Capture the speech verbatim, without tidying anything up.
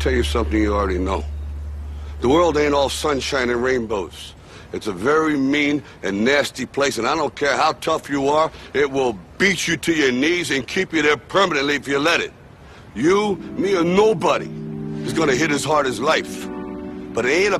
tell you something you already know. The world ain't all sunshine and rainbows. It's a very mean and nasty place, and I don't care how tough you are, it will beat you to your knees and keep you there permanently if you let it. You, me, or nobody is gonna hit as hard as life. But it ain't